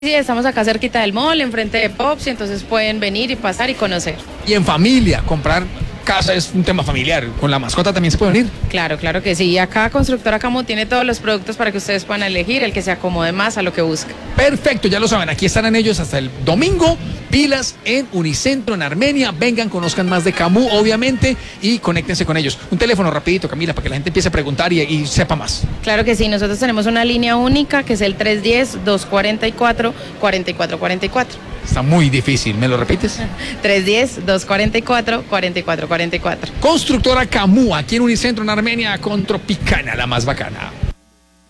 Sí, estamos acá cerquita del mall, enfrente de Pops, y entonces pueden venir y pasar y conocer. Y en familia, comprar casa es un tema familiar. Con la mascota también se puede venir. Claro, claro que sí. Y acá Constructora Camo tiene todos los productos para que ustedes puedan elegir el que se acomode más a lo que busquen. Perfecto, ya lo saben, aquí estarán ellos hasta el domingo. Pilas en Unicentro, en Armenia. Vengan, conozcan más de Camus, obviamente, y conéctense con ellos. Un teléfono rapidito, Camila, para que la gente empiece a preguntar y sepa más. Claro que sí, nosotros tenemos una línea única que es el 310-244-4444. Está muy difícil, ¿me lo repites? 310-244-4444. Constructora Camus, aquí en Unicentro, en Armenia, con Tropicana, la más bacana.